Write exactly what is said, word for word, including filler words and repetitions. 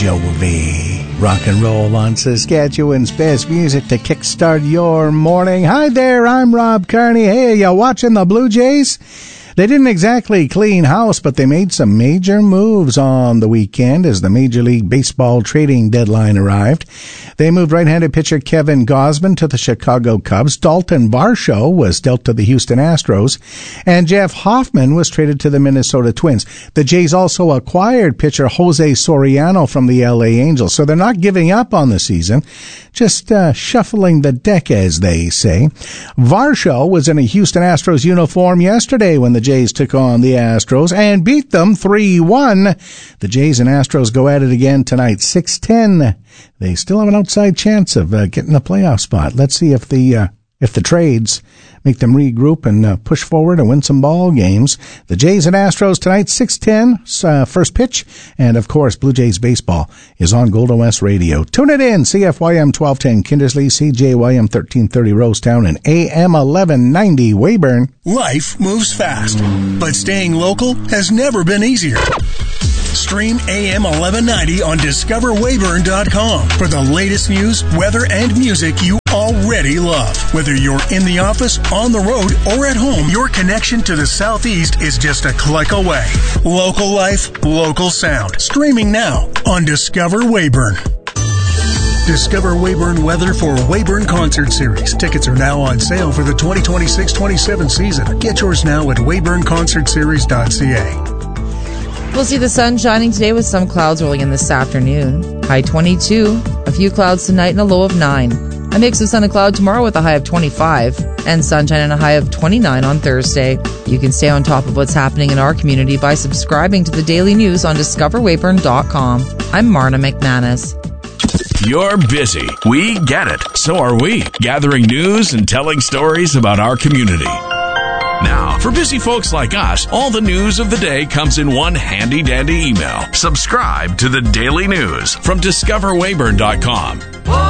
Jovi. Rock and roll on Saskatchewan's best music to kickstart your morning. Hi there, I'm Rob Carney. Hey, are you watching the Blue Jays? They didn't exactly clean house, but they made some major moves on the weekend as the Major League Baseball trading deadline arrived. They moved right-handed pitcher Kevin Gausman to the Chicago Cubs. Dalton Varsho was dealt to the Houston Astros, and Jeff Hoffman was traded to the Minnesota Twins. The Jays also acquired pitcher Jose Soriano from the L A Angels, so they're not giving up on the season, just uh, shuffling the deck, as they say. Varsho was in a Houston Astros uniform yesterday when the Jays took on the Astros and beat them three one. The Jays and Astros go at it again tonight, six ten. They still have an outside chance of uh, getting a playoff spot. Let's see if the uh, if the trades make them regroup and uh, push forward and win some ball games. The Jays and Astros tonight, six ten, uh, first pitch. And, of course, Blue Jays baseball is on Golden West Radio. Tune it in, C F Y M twelve ten Kindersley, C J Y M thirteen thirty Rosetown, and A M eleven ninety Weyburn. Life moves fast, but staying local has never been easier. Stream A M eleven ninety on discover weyburn dot com for the latest news, weather, and music you already love. Whether you're in the office, on the road, or at home, your connection to the Southeast is just a click away. Local life, local sound. Streaming now on Discover Weyburn. Discover Weyburn weather for Weyburn Concert Series. Tickets are now on sale for the twenty twenty-six twenty-seven season. Get yours now at weyburn concert series dot c a. We'll see the sun shining today with some clouds rolling in this afternoon. High twenty-two, a few clouds tonight and a low of nine. A mix of sun and cloud tomorrow with a high of twenty-five, and sunshine and a high of twenty-nine on Thursday. You can stay on top of what's happening in our community by subscribing to the daily news on discover weyburn dot com. I'm Marna McManus. You're busy. We get it. So are we. Gathering news and telling stories about our community. Now, for busy folks like us, all the news of the day comes in one handy-dandy email. Subscribe to the Daily News from discover weyburn dot com.